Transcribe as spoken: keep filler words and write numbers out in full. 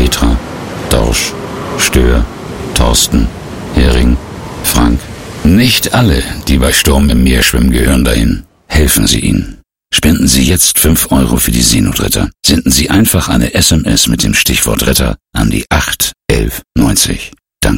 Petra, Dorsch, Stör, Thorsten, Hering, Frank. Nicht alle, die bei Sturm im Meer schwimmen, gehören dahin. Helfen Sie ihnen. Spenden Sie jetzt fünf Euro für die Seenotretter. Senden Sie einfach eine S M S mit dem Stichwort Retter an die acht elf neunzig.